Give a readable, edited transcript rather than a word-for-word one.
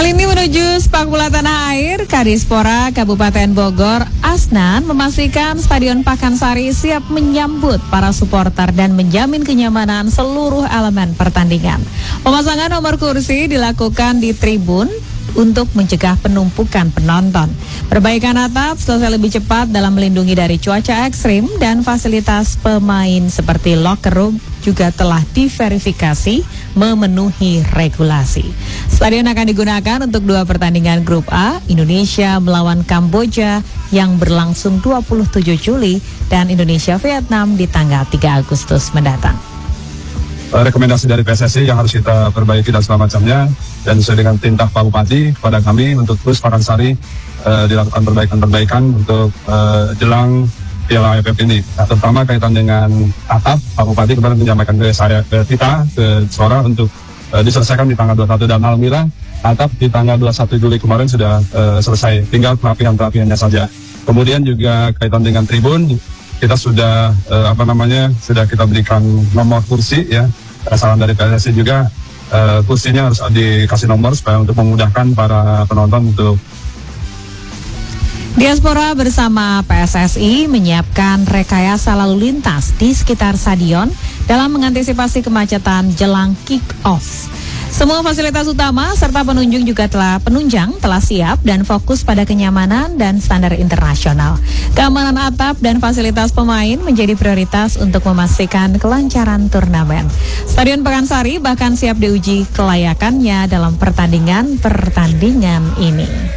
Kali ini menuju sepak bola tanah air, Kadispora Kabupaten Bogor, Asnan memastikan Stadion Pakansari siap menyambut para supporter dan menjamin kenyamanan seluruh elemen pertandingan. Pemasangan nomor kursi dilakukan di tribun untuk mencegah penumpukan penonton. Perbaikan atap selesai lebih cepat dalam melindungi dari cuaca ekstrim dan fasilitas pemain seperti locker room juga telah diverifikasi memenuhi regulasi. Stadion akan digunakan untuk 2 pertandingan grup A, Indonesia melawan Kamboja yang berlangsung 27 Juli dan Indonesia-Vietnam di tanggal 3 Agustus mendatang. Rekomendasi dari PSSI yang harus kita perbaiki dan segala macamnya, dan sesuai dengan titah Pak Bupati kepada kami untuk terus Pakansari dilakukan perbaikan-perbaikan untuk jelang Piala AFF ini. Nah, terutama kaitan dengan atap, Pak Bupati kemarin menyampaikan ke saya, ke Sora untuk diselesaikan di tanggal 21, dan alhamdulillah atap di tanggal 21 Juli kemarin sudah selesai, tinggal perapian-perapiannya saja. Kemudian juga kaitan dengan tribun, kita sudah sudah kita berikan nomor kursi ya. Saran dari PSSI juga kursinya harus dikasih nomor supaya untuk memudahkan para penonton untuk. Diaspora bersama PSSI menyiapkan rekayasa lalu lintas di sekitar stadion dalam mengantisipasi kemacetan jelang kick-off. Semua fasilitas utama serta penunjang telah siap dan fokus pada kenyamanan dan standar internasional. Keamanan atap dan fasilitas pemain menjadi prioritas untuk memastikan kelancaran turnamen. Stadion Pakansari bahkan siap diuji kelayakannya dalam pertandingan ini.